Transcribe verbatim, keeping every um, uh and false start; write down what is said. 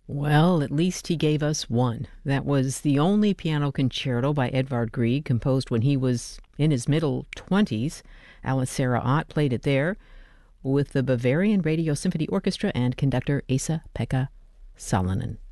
Well, at least he gave us one. That was the only piano concerto by Edvard Grieg, composed when he was in his middle twenties. Alice Sarah Ott played it there with the Bavarian Radio Symphony Orchestra and conductor Esa-Pekka Salonen.